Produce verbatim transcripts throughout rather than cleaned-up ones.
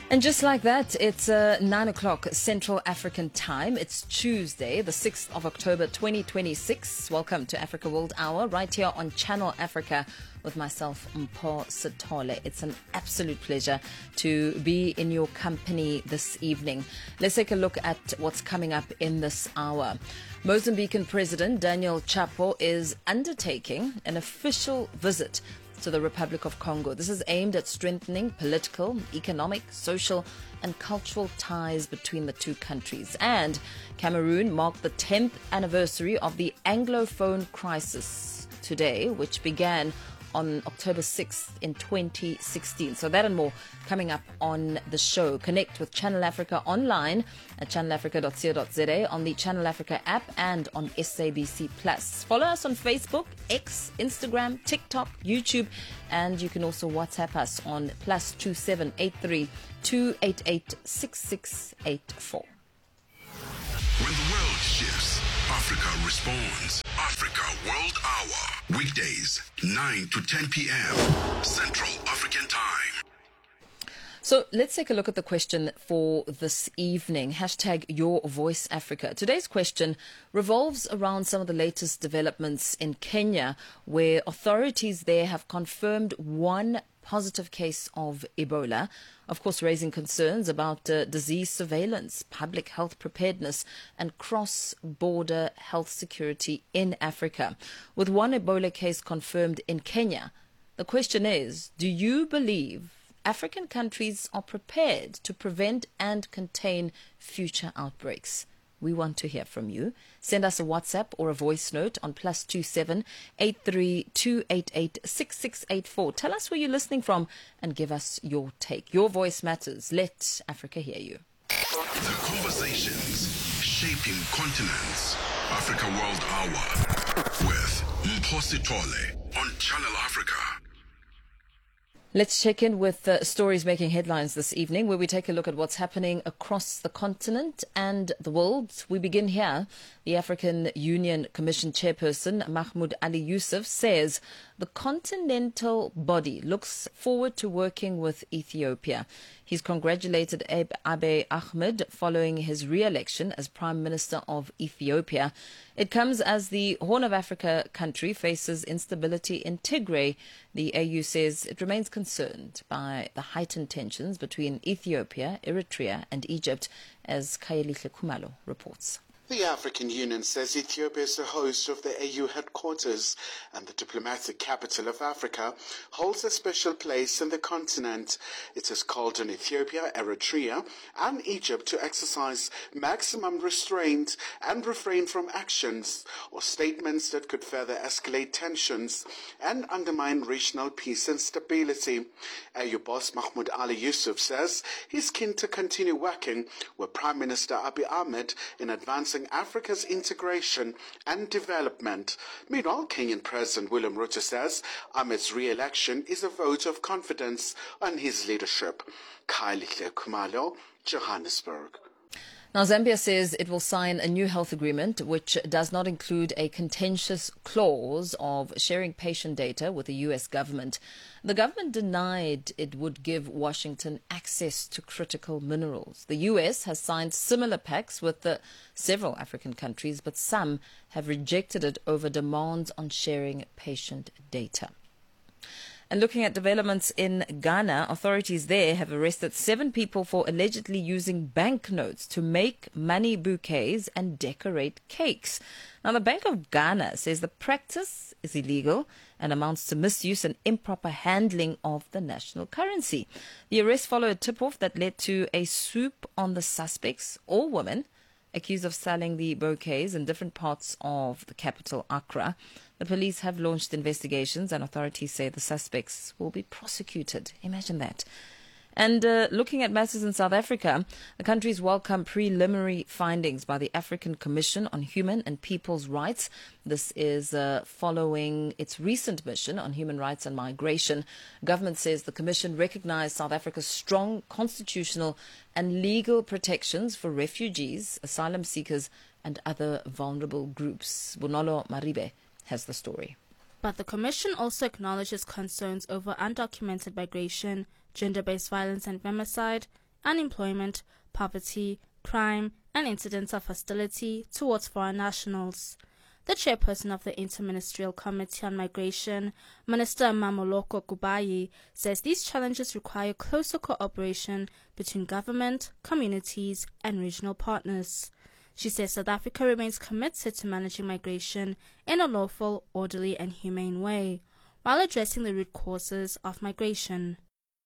And just like that, it's uh, nine o'clock Central African time. It's Tuesday, the sixth of October, twenty twenty-six. Welcome to Africa World Hour, right here on Channel Africa with myself, Mpho Sithole. It's an absolute pleasure to be in your company this evening. Let's take a look at what's coming up in this hour. Mozambican President Daniel Chapo is undertaking an official visit to the Republic of Congo. This is aimed at strengthening political, economic, social and cultural ties between the two countries. And Cameroon marked the tenth anniversary of the Anglophone crisis today, which began on October sixth in twenty sixteen. So that and more coming up on the show. Connect with Channel Africa online at channel africa dot co dot za, on the Channel Africa app and on S A B C Plus. Follow us on Facebook, X, Instagram, TikTok, YouTube, and you can also WhatsApp us on plus two seven eight three two eight eight six six eight four. When the world shifts, Africa responds. Africa World Hour. Weekdays, nine to ten p.m. Central African Time. So let's take a look at the question for this evening. Hashtag Your Voice Africa. Today's question revolves around some of the latest developments in Kenya, where authorities there have confirmed one positive case of Ebola, of course raising concerns about uh, disease surveillance, public health preparedness and cross-border health security in Africa. With one Ebola case confirmed in Kenya, the question is, do you believe African countries are prepared to prevent and contain future outbreaks? We want to hear from you. Send us a WhatsApp or a voice note on plus two seven eight three two eight eight six six eight four. Tell us where you're listening from and give us your take. Your voice matters. Let Africa hear you. The conversations shaping continents. Africa World Hour with Mpho Sithole on Channel Africa. Let's check in with uh, stories making headlines this evening, where we take a look at what's happening across the continent and the world. We begin here. The African Union Commission chairperson, Mahmoud Ali Yusuf, says the continental body looks forward to working with Ethiopia. He's congratulated Abiy Ahmed following his re-election as Prime Minister of Ethiopia. It comes as the Horn of Africa country faces instability in Tigray. The A U says it remains concerned by the heightened tensions between Ethiopia, Eritrea and Egypt, as Khayelihle Khumalo reports. The African Union says Ethiopia is the host of the A U headquarters and the diplomatic capital of Africa, holds a special place in the continent. It has called on Ethiopia, Eritrea and Egypt to exercise maximum restraint and refrain from actions or statements that could further escalate tensions and undermine regional peace and stability. A U boss Mahmoud Ali Yusuf says he's keen to continue working with Prime Minister Abiy Ahmed in advancing Africa's integration and development. Meanwhile, Kenyan President William Ruto says Ahmed's re-election is a vote of confidence on his leadership. Khayelihle Khumalo, Johannesburg. Now, Zambia says it will sign a new health agreement which does not include a contentious clause of sharing patient data with the U S government. The government denied it would give Washington access to critical minerals. The U S has signed similar pacts with the several African countries, but some have rejected it over demands on sharing patient data. And looking at developments in Ghana, authorities there have arrested seven people for allegedly using banknotes to make money bouquets and decorate cakes. Now, the Bank of Ghana says the practice is illegal and amounts to misuse and improper handling of the national currency. The arrest followed a tip-off that led to a swoop on the suspects, all women, accused of selling the bouquets in different parts of the capital, Accra. The police have launched investigations and authorities say the suspects will be prosecuted. Imagine that. And uh, looking at matters in South Africa, the country's welcome preliminary findings by the African Commission on Human and People's Rights. This is uh, following its recent mission on human rights and migration. Government says the Commission recognized South Africa's strong constitutional and legal protections for refugees, asylum seekers and other vulnerable groups. Bonolo Maribe has the story. But the Commission also acknowledges concerns over undocumented migration, gender-based violence and femicide, unemployment, poverty, crime, and incidents of hostility towards foreign nationals. The chairperson of the Interministerial Committee on Migration, Minister Mamoloko Kubayi, says these challenges require closer cooperation between government, communities, and regional partners. She says South Africa remains committed to managing migration in a lawful, orderly, and humane way, while addressing the root causes of migration.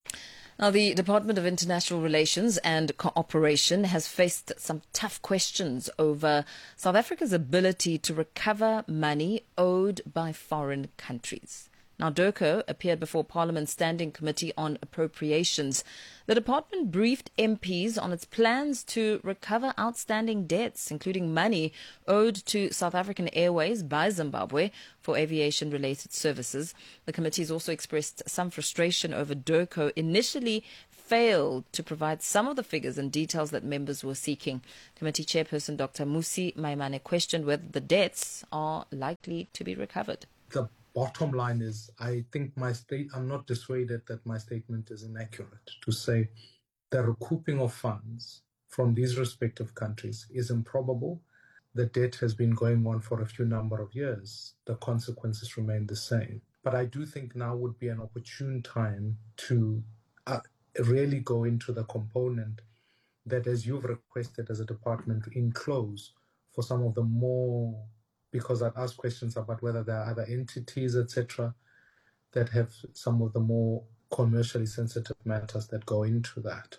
Now, the Department of International Relations and Cooperation has faced some tough questions over South Africa's ability to recover money owed by foreign countries. Now, DIRCO appeared before Parliament's Standing Committee on Appropriations. The department briefed M Ps on its plans to recover outstanding debts, including money owed to South African Airways by Zimbabwe for aviation-related services. The committee has also expressed some frustration over DIRCO initially failed to provide some of the figures and details that members were seeking. Committee chairperson Doctor Musi Maimane questioned whether the debts are likely to be recovered. The bottom line is, I think my state, I'm not dissuaded that my statement is inaccurate to say the recouping of funds from these respective countries is improbable. The debt has been going on for a few number of years. The consequences remain the same. But I do think now would be an opportune time to uh, really go into the component that, as you've requested as a department, to enclose for some of the more, because I've asked questions about whether there are other entities, et cetera, that have some of the more commercially sensitive matters that go into that.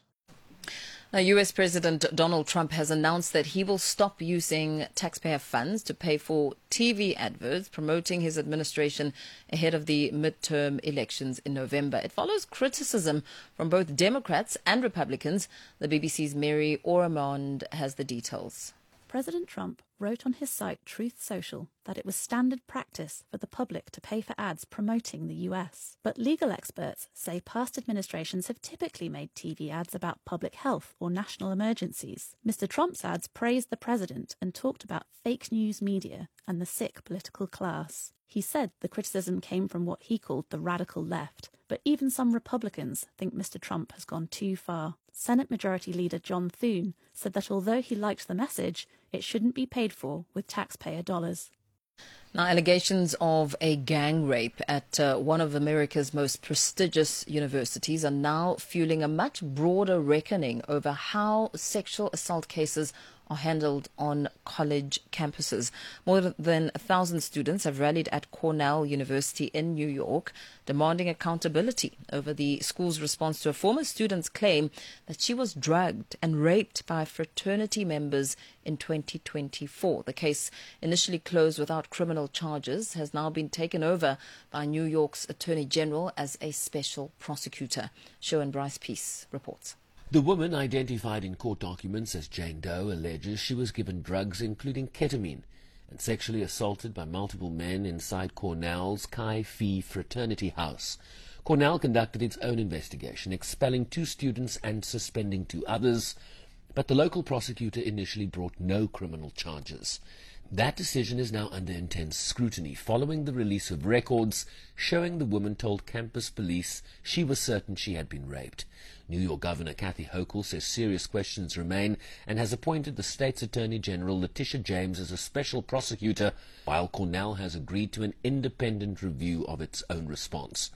Now, U S President Donald Trump has announced that he will stop using taxpayer funds to pay for T V adverts promoting his administration ahead of the midterm elections in November. It follows criticism from both Democrats and Republicans. The B B C's Mary Ormond has the details. President Trump wrote on his site Truth Social that it was standard practice for the public to pay for ads promoting the U S. But legal experts say past administrations have typically made T V ads about public health or national emergencies. Mister Trump's ads praised the president and talked about fake news media and the sick political class. He said the criticism came from what he called the radical left, but even some Republicans think Mister Trump has gone too far. Senate Majority Leader John Thune said that although he liked the message, it shouldn't be paid for with taxpayer dollars. Now, allegations of a gang rape at uh, one of America's most prestigious universities are now fueling a much broader reckoning over how sexual assault cases are handled on college campuses. More than a thousand students have rallied at Cornell University in New York, demanding accountability over the school's response to a former student's claim that she was drugged and raped by fraternity members in twenty twenty-four. The case, initially closed without criminal charges, has now been taken over by New York's Attorney General as a special prosecutor. Shoan Bryce Peace reports. The woman, identified in court documents as Jane Doe, alleges she was given drugs including ketamine and sexually assaulted by multiple men inside Cornell's Chi Phi fraternity house. Cornell conducted its own investigation, expelling two students and suspending two others, but the local prosecutor initially brought no criminal charges. That decision is now under intense scrutiny following the release of records showing the woman told campus police she was certain she had been raped. New York Governor Kathy Hochul says serious questions remain and has appointed the state's Attorney General Letitia James as a special prosecutor, while Cornell has agreed to an independent review of its own response.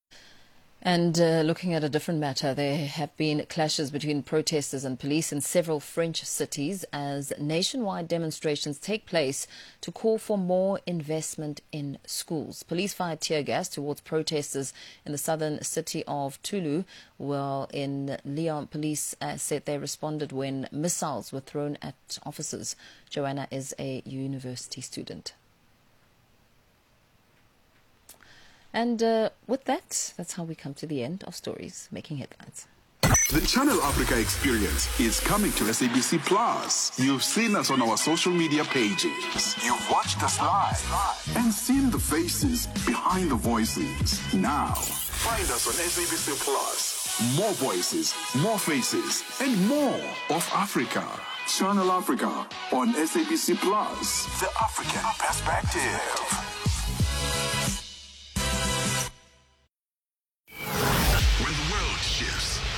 And uh, looking at a different matter, there have been clashes between protesters and police in several French cities as nationwide demonstrations take place to call for more investment in schools. Police fired tear gas towards protesters in the southern city of Toulouse, while in Lyon, police uh, said they responded when missiles were thrown at officers. Joanna is a university student. And uh, with that, that's how we come to the end of Stories Making Headlines. The Channel Africa experience is coming to S A B C Plus. You've seen us on our social media pages. You've watched us live and seen the faces behind the voices. Now, find us on S A B C Plus. More voices, more faces, and more of Africa. Channel Africa on S A B C Plus. The African Perspective.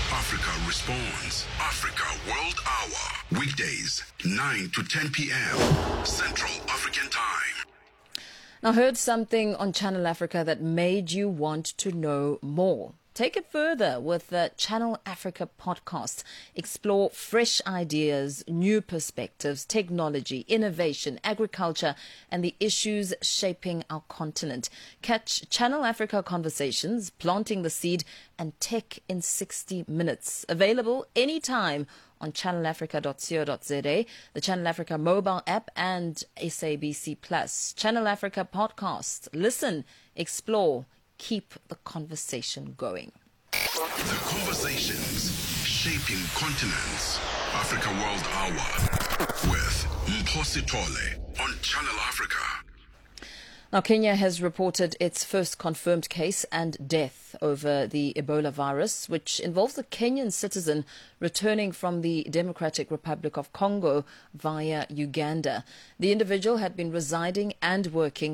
Africa Responds. Africa World Hour. Weekdays, nine to ten p.m. Central African Time. Now, heard something on Channel Africa that made you want to know more. Take it further with the Channel Africa podcast. Explore fresh ideas, new perspectives, technology, innovation, agriculture, and the issues shaping our continent. Catch Channel Africa Conversations, Planting the Seed, and Tech in sixty minutes. Available anytime on channel africa dot co dot za, the Channel Africa mobile app, and S A B C Plus. Channel Africa podcast. Listen, explore, keep the conversation going. The conversations shaping continents. Africa World Hour with Mphosi Tole on Channel Africa. Now, Kenya has reported its first confirmed case and death over the Ebola virus, which involves a Kenyan citizen returning from the Democratic Republic of Congo via Uganda. The individual had been residing and working